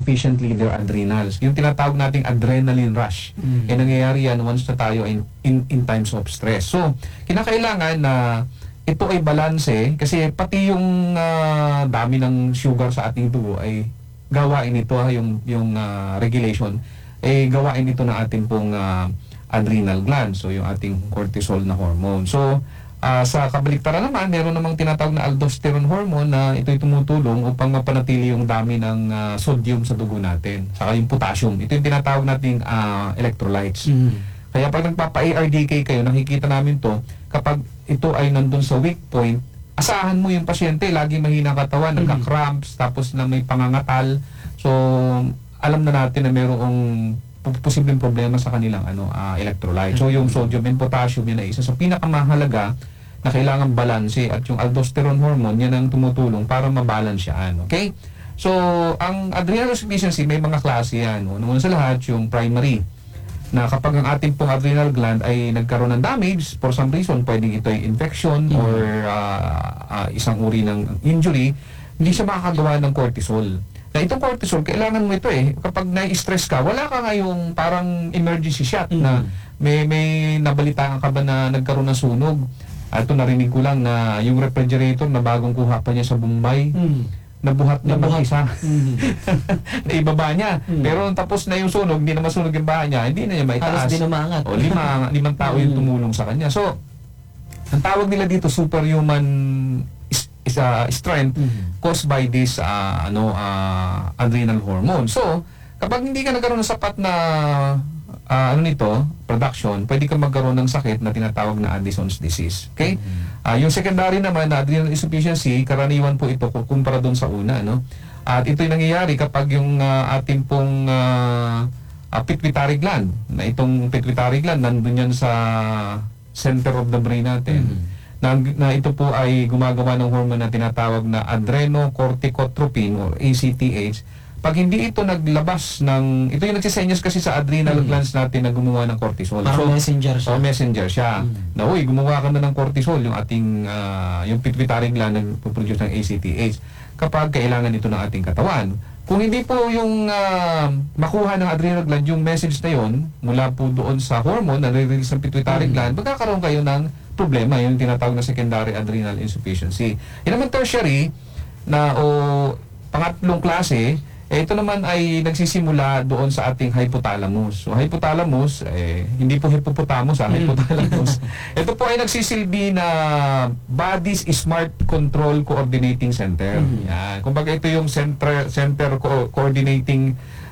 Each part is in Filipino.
insufficiently their adrenals. Yung tinatawag nating adrenaline rush. Nangyayari yan once na tayo in times of stress. So, kinakailangan na ito ay balanse kasi pati yung dami ng sugar sa ating dugo ay gawain ito, yung regulation, gawain ito ng ating pong adrenal gland. So, yung ating cortisol na hormone. So, sa kabaliktaran naman, meron namang tinatawag na aldosterone hormone na ito'y tumutulong upang mapanatili yung dami ng sodium sa dugo natin. Saka yung potassium. Ito yung tinatawag nating electrolytes. Kaya pag nagpapa-ARDK kayo, nakikita namin to, kapag ito ay nandun sa weak point, asahan mo yung pasyente, lagi mahina katawan, nagka-cramps, tapos na may pangangatal. So, alam na natin na mayroong posibleng problema sa kanilang electrolyte. So, yung sodium and potassium, yan ay isa sa pinakamahalaga na kailangan balanse, at yung aldosterone hormone, yan ang tumutulong para mabalance yan. Okay? So, ang adrenal insufficiency, may mga klase yan. Una sa lahat, yung primary, na kapag ang ating pong adrenal gland ay nagkaroon ng damage, for some reason, pwedeng ito ay infection or isang uri ng injury, hindi siya makakagawa ng cortisol. Na itong cortisol, kailangan mo ito kapag na-stress ka, wala ka nga yung parang emergency shot na may nabalitaan ka ba na nagkaroon ng sunog. Ito narinig ko lang na yung refrigerator na bagong kuha pa niya sa Bombay, nabuhat niya mag-isa. Naibaba niya. Pero tapos na yung sunog, hindi na masunog yung bahay niya, hindi na niya maitaas. Halos din umangat. O, limang tao yung tumulong sa kanya. So, ang tawag nila dito, superhuman strength caused by this adrenal hormone. So, kapag hindi ka nagkaroon ng sapat na production, pwede ka magkaroon ng sakit na tinatawag na Addison's disease. Okay? Yung secondary naman na adrenal insufficiency, karaniwan po ito kumpara doon sa una, no? At ito'y nangyayari kapag yung ating pong pituitary gland, na itong pituitary gland nandun yan sa center of the brain natin. Na ito po ay gumagawa ng hormone na tinatawag na adrenocorticotropin or ACTH. Pag hindi ito naglabas ito yung nagsisenyas kasi sa adrenal glands natin na gumawa ng cortisol. Parang messenger siya. Messenger siya. Na, gumawa ka na ng cortisol, yung ating, yung pituitary gland na produce ng ACTH, kapag kailangan ito ng ating katawan. Kung hindi po yung makuha ng adrenal gland, yung message na yon mula po doon sa hormone na release ng pituitary gland, magkakaroon kayo ng problema, yung tinatawag na secondary adrenal insufficiency. Yan naman tertiary pangatlong klase, ito naman ay nagsisimula doon sa ating hypothalamus. So hypothalamus, hindi po hippopotamus, hypothalamus. Ito po ay nagsisilbi na body's smart control coordinating center. Yan. Kumbaga ito yung center coordinating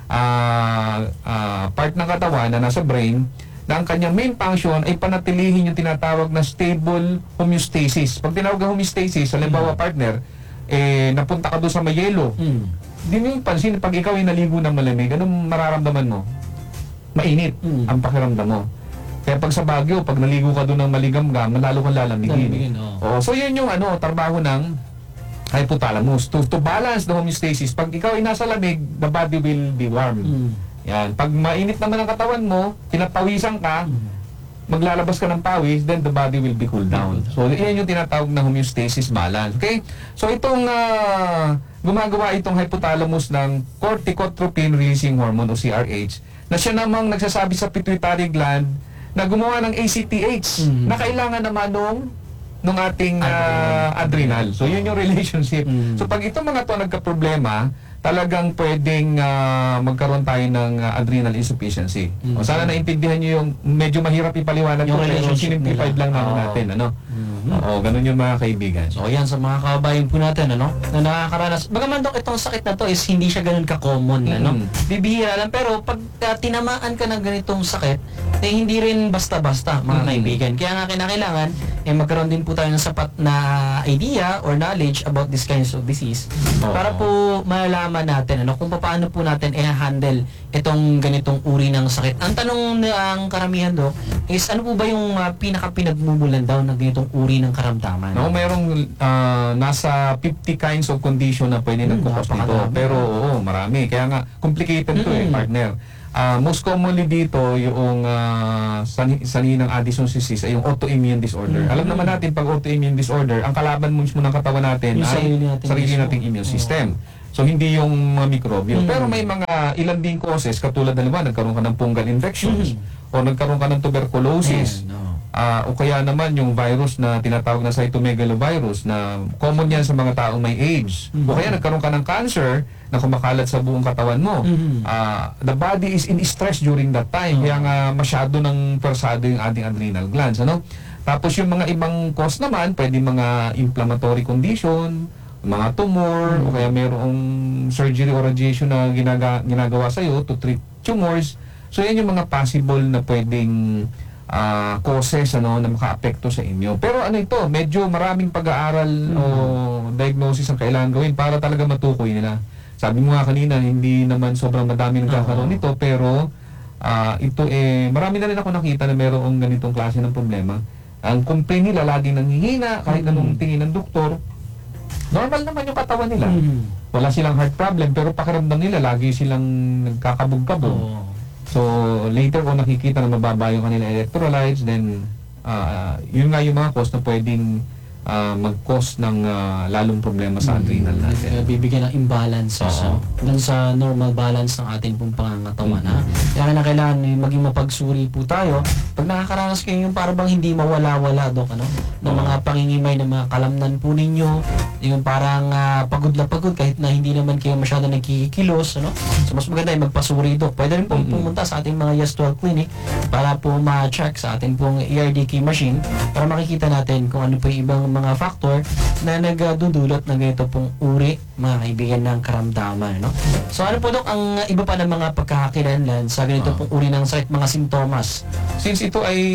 part ng katawan na nasa brain, na ang kanyang main function ay panatilihin yung tinatawag na stable homeostasis. Pag tinawag na homeostasis, halimbawa partner, napunta ka doon sa may yelo, hindi mo yung pansin, pag ikaw ay naligo ng malamig, anong mararamdaman mo? Mainit ang pakiramdam mo. Kaya pag sa Baguio, pag naligo ka doon ng maligam-gam, lalo kang lalamigin. So yun yung trabaho ng hypothalamus. To balance the homeostasis, pag ikaw ay nasa lamig, the body will be warm. Yan. Pag mainit naman ang katawan mo, pinapawisan ka, maglalabas ka ng pawis, then the body will be cooled down. So, yan yung tinatawag na homeostasis balance. Okay? So, itong gumagawa itong hypothalamus ng corticotropin releasing hormone o CRH, na siya namang nagsasabi sa pituitary gland na gumawa ng ACTH na kailangan naman nung ating adrenal. So, yun yung relationship. So, pag itong mga to nagka-problema, talagang pwedeng magkaroon tayo ng adrenal insufficiency. O sana naintindihan nyo yung medyo mahirap ipaliwanag yung ko, pero sinimplified lang natin, Oo, ganun yung mga kaibigan. So, yan sa mga kababayan po natin, na nakakaranas. Bagaman itong sakit na to is hindi siya ganun ka-common, bibihira lang. Pero pag tinamaan ka ng ganitong sakit, hindi rin basta-basta, mga kaibigan. Kaya nga kinakailangan, magkaroon din po tayo ng sapat na idea or knowledge about this kinds of disease para po malalaman natin kung paano po natin i-handle itong ganitong uri ng sakit. Ang tanong ng karamihan, Dok, is ano po ba yung pinaka-pinagmumulan daw ng ganitong uri ng karamdaman? Mayroong nasa 50 kinds of condition na pwede nagkukos nito. Pero marami. Kaya nga, complicated to partner. Most commonly dito, yung sanhi ng Addison's disease ay yung autoimmune disorder. Alam naman natin, pag autoimmune disorder, ang kalaban mo mismo ng katawan natin ay sarili nating immune system. So hindi yung mga mikrobyo. Mm. Pero may mga ilan ding causes, katulad na nagkaroon ka ng fungal infections o nagkaroon ka ng tuberculosis. Ayan, no. O kaya naman yung virus na tinatawag na cytomegalovirus na common yan sa mga taong may AIDS. O kaya nagkaroon ka ng cancer na kumakalat sa buong katawan mo. The body is in stress during that time. Kaya nga masyado ng persado yung ating adrenal glands. Ano? Tapos yung mga ibang cause naman, pwede mga inflammatory condition, mga tumor, o kaya mayroong surgery or radiation na ginagawa sa'yo to treat tumors. So yan yung mga possible na pwedeng causes na makaapekto sa inyo. Pero ano ito, medyo maraming pag-aaral o diagnosis ang kailangan gawin para talaga matukoy nila. Sabi mo nga kanina, hindi naman sobrang madami nagkakaroon nito, pero ito marami na rin ako nakita na mayroong ganitong klase ng problema. Ang complaint nila laging nanghihina kahit anong tingin ng doktor. Normal naman yung katawan nila. Wala silang heart problem, pero pakiramdam nila lagi silang nagkakabog-kabog. So, later on nakikita na mababa yung kanila electrolytes, then yun nga yung mga cause na pwedeng mag-cause ng lalong problema sa adrenal natin. Bibigyan ng imbalance dun sa normal balance ng ating pong pangangatawan. Kaya na kailangan maging mapagsuri po tayo. Pag nakakaranas kayo yung parang hindi mawala-wala, Dok, ng mga pangingimay ng mga kalamnan po ninyo, yung parang pagod na pagod kahit na hindi naman kayo masyado nagkikilos. So mas maganda yung magpasuri, Dok. Pwede rin po pumunta sa ating mga Yes12 Clinic para po ma-check sa ating pong ERDK machine para makikita natin kung ano po yung ibang mga factor na nagdudulot ng ganito pong uri, mga kaibigan, ng karamdaman. So ano po, Dok, ang iba pa ng mga pagkakakilanlan sa ganito pong uri ng sakit, mga sintomas? Since ito ay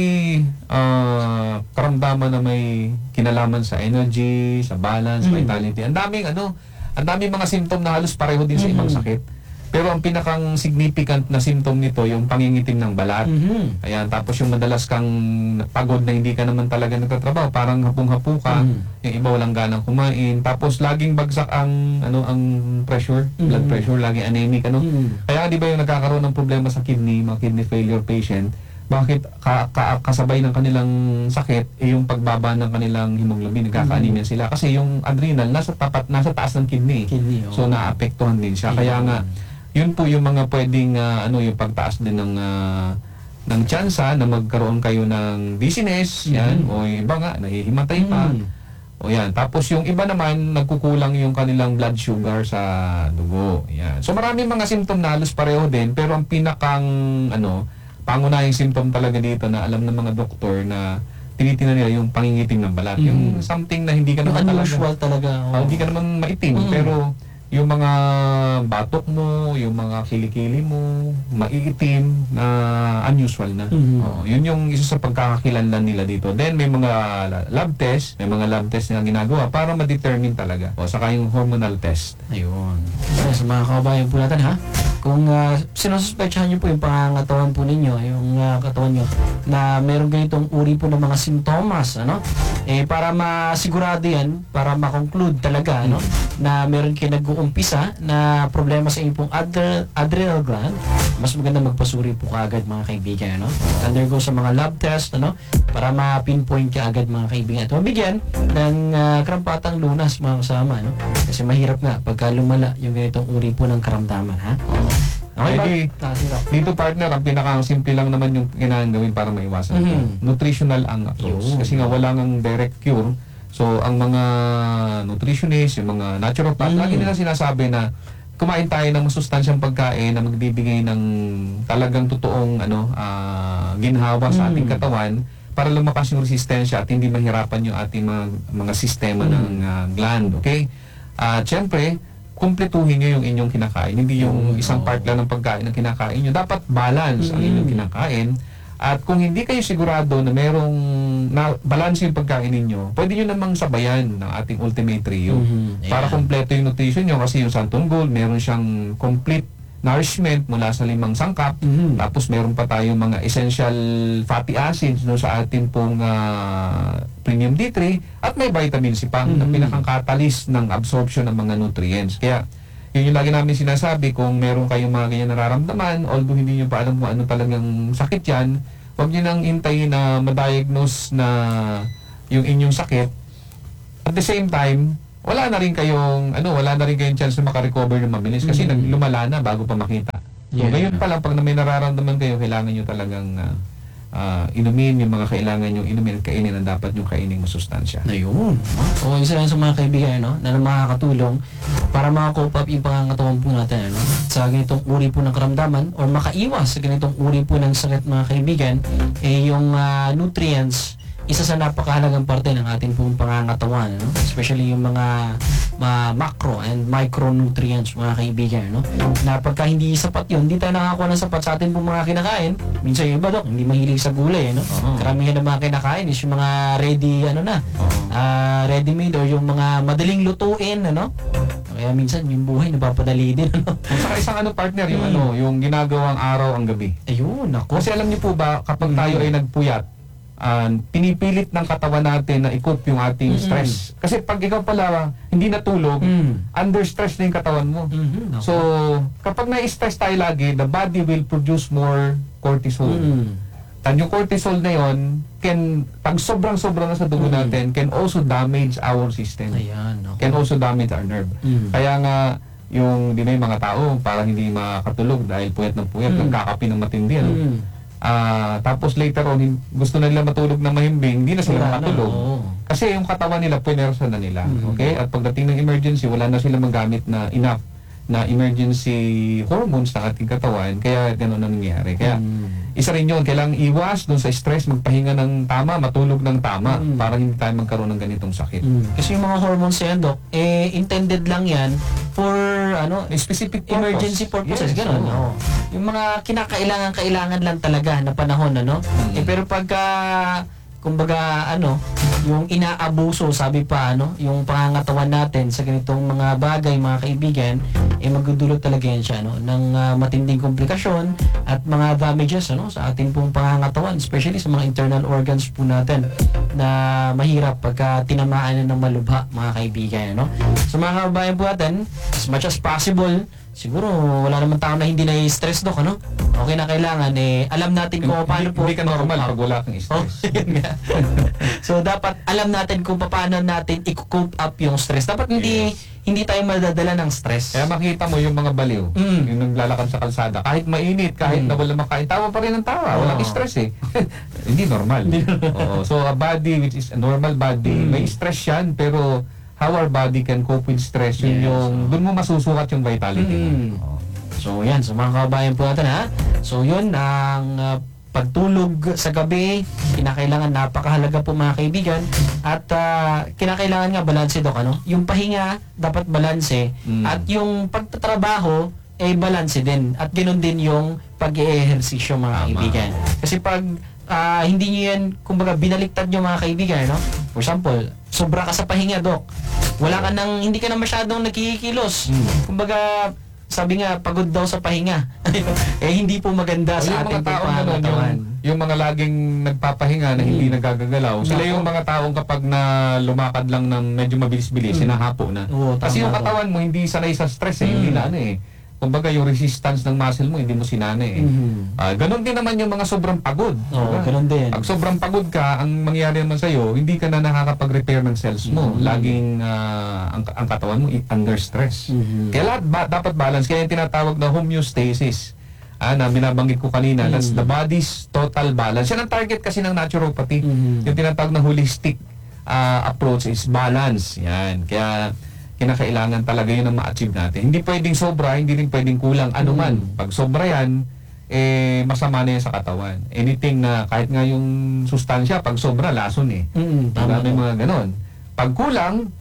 karamdaman na may kinalaman sa energy, sa balance, vitality, ang daming mga symptom na halos pareho din sa ibang sakit. Pero ang pinakang significant na symptom nito, yung pangingitim ng balat. Ayan, tapos yung madalas kang pagod na hindi ka naman talaga nagtatrabaho, parang hapong-hapo ka, yung iba walang ganang kumain, tapos laging bagsak ang pressure, blood pressure, laging anemic, Kaya di ba yung nagkakaroon ng problema sa kidney, mga kidney failure patient, bakit kasabay ng kanilang sakit yung pagbaba ng kanilang hemoglobin, nagkaka-anemia sila kasi yung adrenal nasa taas ng kidney. So naapektuhan din siya. Kaya nga yun po yung mga pwedeng yung pagtaas din ng tsansa na magkaroon kayo ng dizziness, yan, o yung iba nga nahihimatay pa. O yan. Tapos yung iba naman nagkukulang yung kanilang blood sugar sa dugo. Yan. So maraming mga symptom na halos pareho din, pero ang pinakang pangunahing symptom talaga dito na alam ng mga doktor na tinitingnan nila yung pangingitim ng balat. Yung something na hindi ka naman unusual talaga. Hindi ka naman maitim, pero yung mga batok mo, yung mga kilikili mo, maiitim na unusual na. Yun yung isa sa pagkakakilanlan nila dito. Then may mga lab test na ginagawa para ma-determine talaga. Saka yung hormonal test. Ayun. Sa mga kababayan po natin, kung sinususpetsahan nyo po yung pangangatawan po ninyo, yung katawan nyo, na meron ganitong uri po ng mga sintomas, para masigurado yan, para makonclude talaga, na meron kayo nag-uumpisa na problema sa inyong pong adrenal gland, mas maganda magpasuri po kaagad, mga kaibigan, undergo sa mga lab test, para ma-pinpoint ka agad, mga kaibigan, at mabigyan ng karampatang lunas, mga kasama, kasi mahirap nga pagka lumala yung ganitong uri po ng karamdaman, Okay, dito partner, ang pinaka-simple lang naman yung kailangan gawin para maiwasan ito. Nutritional ang approach. Kasi nga wala nang direct cure. So, ang mga nutritionist, yung mga naturopath, lagi nila sinasabi na kumain tayo ng masustansyang pagkain na magbibigay ng talagang totoong ginhawa sa ating katawan para lumakas yung resistensya at hindi mahirapan yung ating mga sistema ng gland. Okay? At syempre, kumpletuhin nyo yung inyong kinakain. Hindi yung isang part lang ng pagkain ng kinakain nyo. Dapat balance ang inyong kinakain. At kung hindi kayo sigurado na merong balance yung pagkain ninyo, pwede nyo namang sabayan ng ating Ultimate Trio. Para kumpleto yung nutrition nyo. Kasi yung Santon Gold, meron siyang complete nourishment mula sa 5 sangkap. Tapos meron pa tayong mga essential fatty acids sa ating pong Premium D3 at may vitamin C pa na pinakang catalyst ng absorption ng mga nutrients. Kaya yun yung lagi namin sinasabi, kung meron kayong mga ganyan nararamdaman, although hindi nyo pa alam kung ano talagang sakit yan, huwag nyo nang hintayin na ma-diagnose na yung inyong sakit. At the same time, wala na rin kayong chance na makarecover ng mabilis kasi lumala na bago pa makita. So, ngayon pa lang, pag may nararamdaman kayo, kailangan nyo talagang inumin yung mga kailangan nyo inumin at kainin ang dapat nyo kainin ng sustansya. Ayun. O isa lang sa mga kaibigan, no, na makakatulong para makakope up yung pangangatawan po natin, ano, sa ganitong uri po ng karamdaman or makaiwas sa ganitong uri po ng sakit, mga kaibigan, yung nutrients, isa sa napakahalagang parte ng ating pong pangangatawan, no? Especially yung mga macro and micronutrients, mga kaibigan, no? Na pagka hindi sapat yun, hindi tayo nakakuha ng sapat sa ating pong mga kinakain. Minsan yung iba, Dok, hindi mahilig sa gulay, no? Karamihan ng mga kinakain is yung mga ready, ready-made or yung mga madaling lutuin, ano? Kaya minsan yung buhay napapadali din, ano? Saka isang partner, yung yung ginagawang araw ang gabi. Ayun, ako. Kasi alam niyo po ba, kapag tayo ay nagpuyat, pinipilit ng katawan natin na i-cope yung ating stress. Kasi pag ikaw pala hindi natulog, under stress na yung katawan mo. So, kapag na-stress tayo lagi, the body will produce more cortisol. And yung cortisol na yon, pag sobrang-sobra na sa dugo natin, can also damage our system. Ayan, okay. Can also damage our nerve. Kaya nga, yung mga tao, parang hindi makatulog dahil puyat ng puyat, nagkakapi ng matindi, ano? Tapos later on, gusto na nila matulog na mahimbing, hindi na sila makatulog. Kasi yung katawan nila, punersa na nila. Okay? At pagdating ng emergency, wala na sila magamit na enough na emergency hormones ng ating katawan. Kaya gano'n ang nangyayari. Kaya isa rin yun, kailangang iwas doon sa stress, magpahinga ng tama, matulog ng tama para hindi tayo magkaroon ng ganitong sakit. Kasi yung mga hormones yan, Dok, intended lang yan for specific emergency purposes, yes, gano'n. Yung mga kailangan lang talaga na panahon, ano? Pero pagka kumbaga yung inaabuso, sabi pa, yung pangangatawan natin sa ganitong mga bagay, mga kaibigan, magdudulot talaga yan siya, ng matinding komplikasyon at mga damages, sa ating pong pangangatawan, especially sa mga internal organs po natin na mahirap pagka tinamaan na ng malubha, mga kaibigan, So mga kababayan po natin, as much as possible, siguro wala naman tao na hindi na-stress, Dok, Okay na kailangan, alam natin kung paano po. Hindi ka normal pag wala kang stress. So dapat alam natin kung paano natin i-cope up yung stress. Dapat hindi tayo madadala ng stress. Kaya makita mo yung mga baliw, yung naglalakad sa kalsada, kahit mainit, kahit na wala makain, tawa pa rin ng tawa, walang stress Hindi normal. Oo. So a body which is a normal body, may stress yan, pero how our body can cope with stress, doon mo masusukat yung vitality. So yan, sa mga kababayan po natin, So yun, ang pagtulog sa gabi, kinakailangan, napakahalaga po, mga kaibigan. At kinakailangan nga balanse, Dok, Yung pahinga, dapat balanse. At yung pagtatrabaho, balanse din. At ganoon din yung pag-eehersisyo, mga kaibigan. Kasi pag hindi nyo yan, kumbaga, binaliktad nyo, mga kaibigan, For example, sobra ka sa pahinga, Dok. Hindi ka na masyadong nagkikilos. Kumbaga, sabi nga, pagod daw sa pahinga. Hindi po maganda sa ating pangangatawan. Yung mga laging nagpapahinga na hindi nagagagalaw, sila yung mga taong kapag na lumakad lang ng medyo mabilis-bilis, sinahapo na. Kasi yung katawan mo hindi sanay sa stress hindi na kumbaga yung resistance ng muscle mo hindi mo sinanay ganon din naman yung mga sobrang pagod. Ganon din. Pag sobrang pagod ka, ang mangyayari naman sa'yo, hindi ka na nakakapag-repair ng cells mo. Laging ang katawan mo under stress. Kaya dapat balance. Kaya yung tinatawag na homeostasis na binabanggit ko kanina, that's the body's total balance. Yan ang target kasi ng naturopathy. Yung tinatawag na holistic approach is balance. Yan. Kaya kinakailangan talaga yun ang ma-achieve natin. Hindi pwedeng sobra, hindi rin pwedeng kulang. Ano man, pag sobra yan, masama na yan sa katawan. Anything na, kahit nga yung sustansya, pag sobra, lason Tama mga ganon. Pag kulang,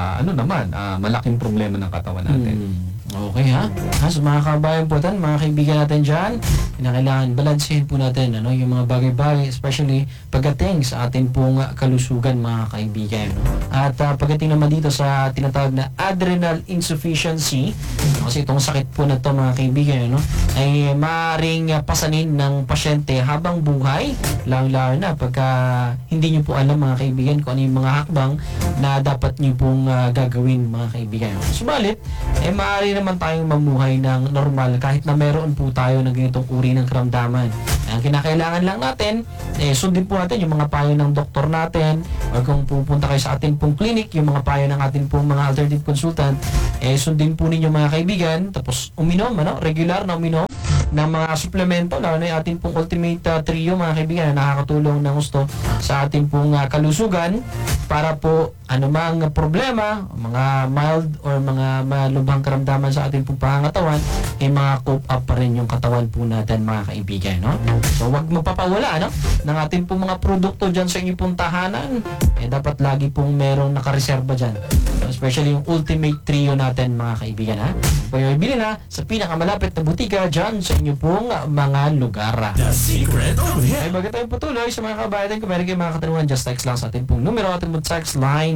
malaking problema ng katawan natin. Okay, so mga kabayan po natin, mga kaibigan natin dyan, kailangan balansehin po natin yung mga bagay-bagay, especially pagdating sa atin pong kalusugan, mga kaibigan. At pagdating naman dito sa tinatawag na adrenal insufficiency, kasi itong sakit po na to, mga kaibigan, ay maaaring pasanin ng pasyente habang buhay, lalo na pagka hindi nyo po alam, mga kaibigan, kung ano yung mga hakbang na dapat nyo pong gagawin, mga kaibigan. Subalit, maaari naman tayong mamuhay ng normal kahit na meron po tayo ng ganitong uri ng karamdaman. Ang kinakailangan lang natin, sundin po natin yung mga payo ng doktor natin, or kung pupunta kayo sa ating pong clinic, yung mga payo ng ating pong mga alternative consultant, sundin po ninyo mga kaibigan, tapos uminom, regular na uminom ng mga suplemento, lalo na yung ating pong Ultimate Trio mga kaibigan na nakakatulong ng gusto sa ating pong kalusugan para po anumang problema, mga mild or mga malubhang karamdaman sa ating pong pangangatawan, mga cope up pa rin yung katawan po natin mga kaibigan, no? So wag magpapawala, no, ng ating pong mga produkto dyan sa inyong pong tahanan. Dapat lagi pong merong nakareserba dyan, especially yung Ultimate Trio natin mga kaibigan, ha? Pwede bilhin na sa pinakamalapit na butika dyan sa inyong pong mga lugar. The Secret of Health. Ay, bago tayo patuloy sa mga kabayan, kung meron kayong mga katanungan, just text lang sa ating pong numero. Ating mo text line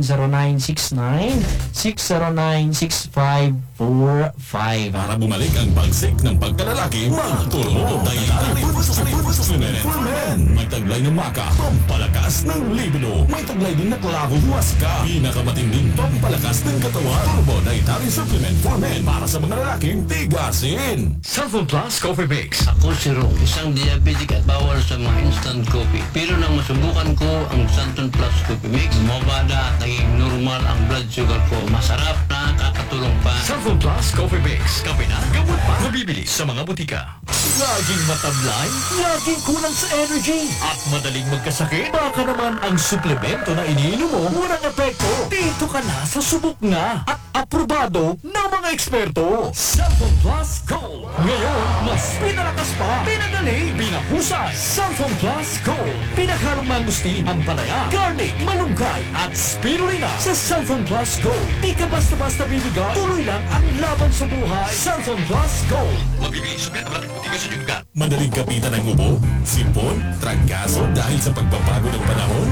0969-609-6545. Para bumalik ang pagsik ng pagkalalaki, magturo dahil Supplement for Men. May taglay ng maka, pampalakas ng libido. May taglay din na klaro huwaska. Pinakamatinding pampalakas ng katawan. Turbo Dietary Supplement for Men para sa mga lalaking tigasin. Sulfon Plus Coffee Mix. Ako si Ron, isang diabetic at bawal sa mga instant coffee. Pero nang masubukan ko ang Sulfon Plus Coffee Mix, bumabada at naging normal ang blood sugar ko. Masarap, nakakatulong pa. Sulfon Plus Coffee Mix. Kape na, gamot pa. Mabibili sa mga butika. Laging matablay, laging kulang sa energy, at madaling magkasakit. Baka naman ang suplemento na iniinom mo walang epekto. Dito ka na sa subok na at aprobado ng mga eksperto. Sulfon Plus Gold. Ngayon, mas pinalakas pa, pinadali, pinahusay. Sulfon Plus Gold. Pinaghalong mangustin, ampalaya, garlic, malunggay, at spirulina. Sa Sulfon Plus Gold, di ka basta-basta bibigay. Tuloy lang ang laban sa buhay. Sulfon Plus Gold. Mabibili sa pinakamalapit butika sa inyong lugar. Madaling kapitan ng ubo, sipon, trangkaso dahil sa pagbabago ng panahon?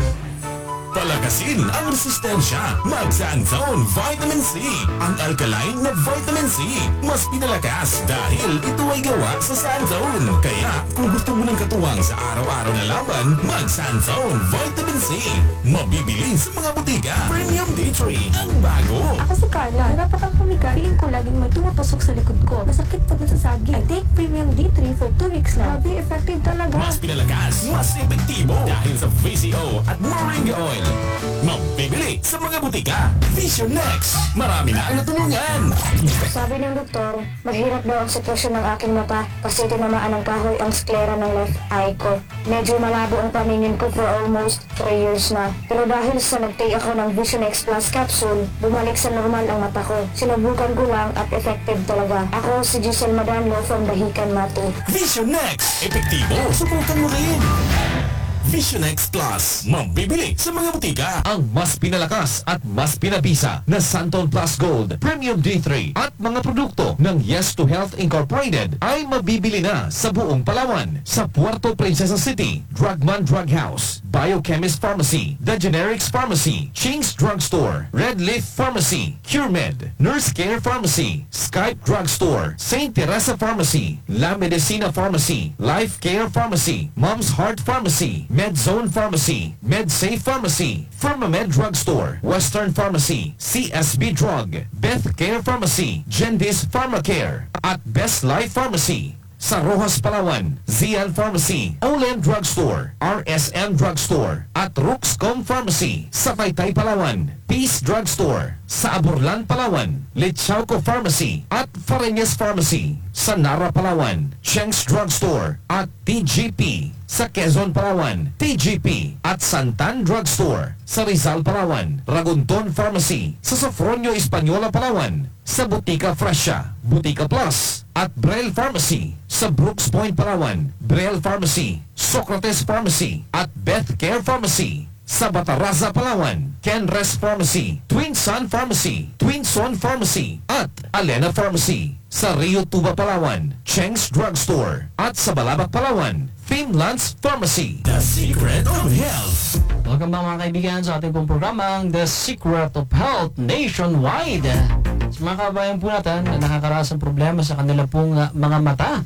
Palakasin ang resistensya. Mag-Sanzone Vitamin C. Ang alkaline na Vitamin C. Mas pinalakas dahil ito ay gawa sa Sanzone. Kaya kung gusto mo ng katuwang sa araw-araw na laban, mag-Sanzone Vitamin C. Mabibili sa mga butika. Premium D3 ang bago. Ako si Carla. Dapat ang pumiga. Feeling ko laging may tumapasok sa likod ko. Masakit pag nasasagi. I take Premium D3 for 2 weeks na. Grabe, effective talaga. Mas pinalakas, mas epektivo dahil sa VCO at Moringa Oil. Mabibili sa mga butika. Vision Next. Marami na ang natulungan. Sabi ng doktor, maghirap daw ang sitwasyon ng aking mata kasi tinamaan ng kahoy ang sklera ng left eye ko. Medyo malabo ang paningin ko for almost 3 years na. Pero dahil sa nag-take ako ng Vision X Plus capsule, bumalik sa normal ang mata ko. Sinubukan ko lang at effective talaga. Ako si Giselle Madanlo from Dahican, Matu. Vision Next. Epektibo. Subukan mo rin. Vision X Plus. Mabibili sa mga butika. Ang mas pinalakas at mas pinabisa na Santon Plus Gold Premium D3 at mga produkto ng Yes to Health Incorporated ay mabibili na sa buong Palawan, sa Puerto Princesa City, Drugman Drug House, Biochemist Pharmacy, The Generics Pharmacy, Ching's Drugstore, Red Leaf Pharmacy, CureMed, Nurse Care Pharmacy, Skype Drugstore, St. Teresa Pharmacy, La Medicina Pharmacy, Life Care Pharmacy, Mom's Heart Pharmacy, MedZone Pharmacy, MedSafe Pharmacy, Firmamed Drugstore, Western Pharmacy, CSB Drug, Beth Care Pharmacy, Gendis Pharmacare, at Best Life Pharmacy. Sa Rojas, Palawan, ZL Pharmacy, Olen Drugstore, RSM Drugstore, at Ruxcom Pharmacy. Sa Taytay, Palawan, Peace Drugstore. Sa Aburlan, Palawan, Lechauco Pharmacy, at Fareñas Pharmacy. Sa Nara, Palawan, Cheng's Drugstore, at TGP. Sa Quezon, Palawan, TGP, at Santan Drugstore. Sa Rizal, Palawan, Ragunton Pharmacy. Sa Sofronio, Española, Palawan, sa Butika Fresha, Butika Plus, at Brel Pharmacy. Sa Brooks Point, Palawan, Brel Pharmacy, Socrates Pharmacy, at Beth Care Pharmacy. Sa Bataraza, Palawan, Kenres Pharmacy, Twin Sun Pharmacy, Twin Son Pharmacy, at Alena Pharmacy. Sa Rio Tuba, Palawan, Cheng's Drugstore, at sa Balabac, Palawan, Finland's Pharmacy. The Secret of Health. Welcome back mga kaibigan sa ating pong programang The Secret of Health Nationwide. Sa mga kabayan po natin na nakakaranas ng problema sa kanila pong mga mata,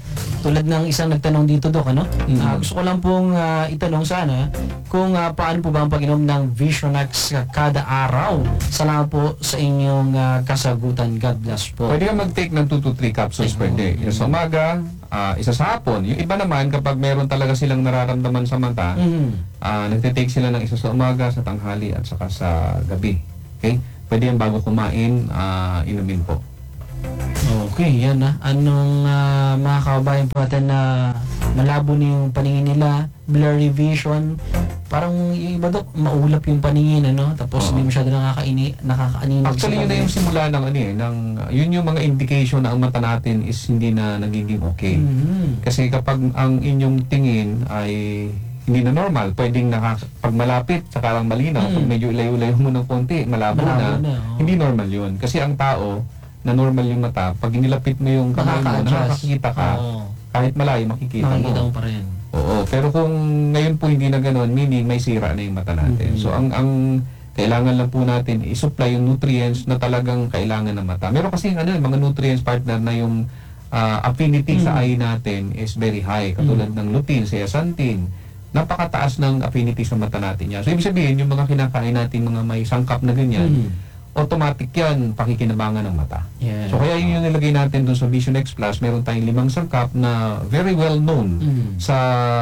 Tulad ng isang nagtanong dito, Dok, ano? Gusto ko lang pong itanong sana kung paano po ba ang pag-inom ng Visionex kada araw. Salamat po sa inyong kasagutan. God bless po. Pwede ka mag-take ng 2 to 3 capsules per day. Isa sa umaga, isa sa hapon. Yung iba naman, kapag meron talaga silang nararamdaman sa mata, nagtitake sila ng isa sa umaga, sa tanghali, at saka sa gabi. Okay? Pwede yan bago kumain, inumin po. Okay, yan na. Anong mga kababayan po natin na malabo na yung paningin nila, blurry vision, parang yung iba, Dok, maulap yung paningin, ano? Tapos hindi masyado nakakaaninag. Actually, yun na yung simula ng yun yung mga indication na ang mata natin is hindi na nagiging okay. Kasi kapag ang inyong tingin ay hindi na normal, pwedeng pag malapit, saka lang malinaw, pag medyo ilayo-layo mo ng konti, malabo na. Hindi normal yun. Kasi ang tao, na normal yung mata, pag inilapit mo yung kamay mo, nakakakita ka, kahit malayo, makikita mo pa rin. Oo, pero kung ngayon po hindi na gano'n, meaning may sira na yung mata natin. So, ang kailangan lang po natin i-supply yung nutrients na talagang kailangan ng mata. Meron kasi mga nutrients partner na yung affinity sa eye natin is very high. Katulad ng lutein, zeaxanthin. Napakataas ng affinity sa mata natin yan. So, ibig sabihin, yung mga kinakain natin, mga may sangkap na ganyan, automatic yan, pakikinabangan ng mata. Yeah. So, kaya yun yung nilagay natin dun sa Visionex Plus. Meron tayong 5 sangkap na very well known sa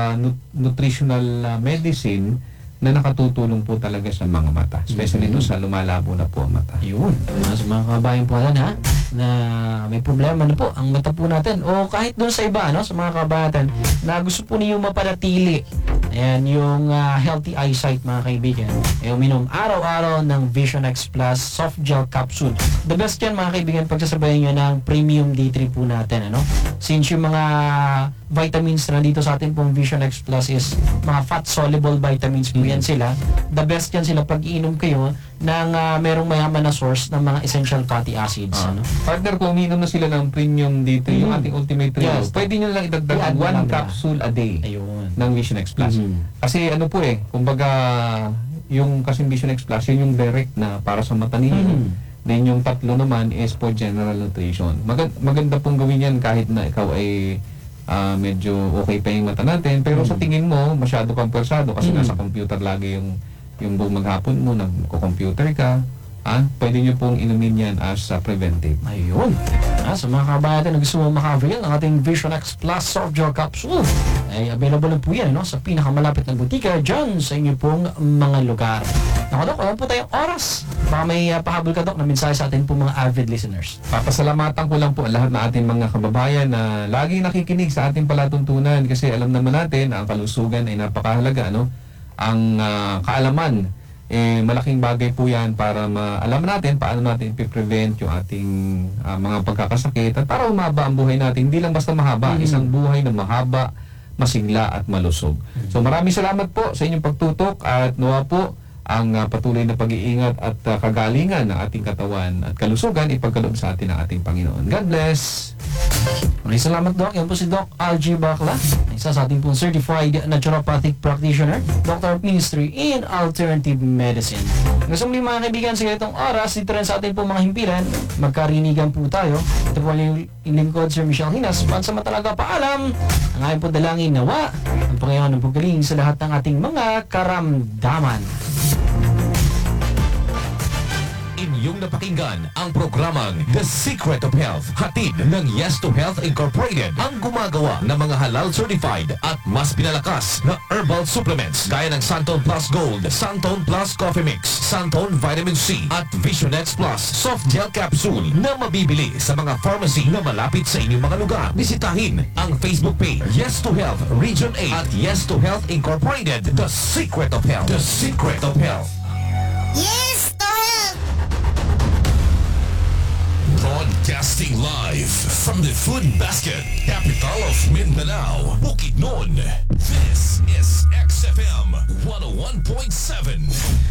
nutritional medicine na nakatutulong po talaga sa mga mata. Especially dun sa lumalabo na po ang mata. Yun. Sa mga kababayan po natin, ha? Na may problema na po ang mata po natin. O kahit dun sa iba, no? Sa mga kababayan na gusto po niyo mapanatili. Ayan, yung healthy eyesight, mga kaibigan. Uminom araw-araw ng Visionex Plus Soft Gel Capsule. The best yan, mga kaibigan, pagsasabayan nyo ng Premium D3 po natin, ano? Since yung mga vitamins na dito sa atin pong Visionex Plus is mga fat-soluble vitamins po yan sila. The best yan sila pag iinom kayo ng merong mayaman na source ng mga essential fatty acids. Ano? Partner, kung umiinom na sila ng Premium D3, yung ating Ultimate Trio, pwede nyo lang idagdag 1 capsule a day ng Visionex Plus. Kasi ano po kumbaga, yung kasing Visionex Plus, yun yung direct na para sa mata ninyo. Then yung 3 naman is for general nutrition. Maganda pong gawin yan kahit na ikaw ay medyo okay pa yung mata natin, pero sa tingin mo, masyado kang pwersado kasi nasa computer lagi yung buong maghapon mo, nagko-computer ka, pwede nyo pong inumin yan as preventive. Ayun. Sa mga kabayan na gusto mo maka-avail ng ating Visionex Plus Soft Gel Capsule, ay available lang po yan sa pinakamalapit na butika dyan sa inyo pong mga lugar. Naku, Dok, wala po tayong oras. Baka may pahabol ka, Dok, na mensahe sa atin po mga avid listeners. Papasalamatan ko lang po ang lahat ng ating mga kababayan na laging nakikinig sa ating palatuntunan kasi alam naman natin na ang kalusugan ay napakahalaga, ano? Ang kaalaman, malaking bagay po yan para alam natin paano natin i-prevent yung ating mga pagkakasakit at para umaba ang buhay natin. Hindi lang basta mahaba, isang buhay na mahaba, masigla at malusog. So maraming salamat po sa inyong pagtutok at nawa po ang patuloy na pag-iingat at kagalingan ng ating katawan at kalusugan ipagkaloob sa atin ng ating Panginoon. God bless! Maraming salamat, Doc. Yan po si Doc Algie Bacla, isa sa ating pong Certified Naturopathic Practitioner, Doctor of Ministry in Alternative Medicine. Gusto muli, mga kaibigan, sa ganitong oras, dito rin sa ating pong mga himpilan, magkarinigan po tayo. Ito po yung lingkod, Sir Michelle Hinas. Pansamantalaga, paalam! Ang aking po dalangin nawa, ang Panginoon ng pagaling sa lahat ng ating mga karamdaman. Inyong napakinggan ang programang The Secret of Health, hatid ng Yes to Health Incorporated, ang gumagawa ng mga halal certified at mas pinalakas na herbal supplements gaya ng Santon Plus Gold, Santon Plus Coffee Mix, Santon Vitamin C at Visionex Plus Soft Gel Capsule na mabibili sa mga pharmacy na malapit sa inyong mga lugar. Bisitahin ang Facebook page Yes to Health Region 8 at Yes to Health Incorporated, The Secret of Health. The Secret of Health. Yes to Health! Broadcasting live from the Food Basket, capital of Mindanao, Bukidnon. This is XFM 101.7.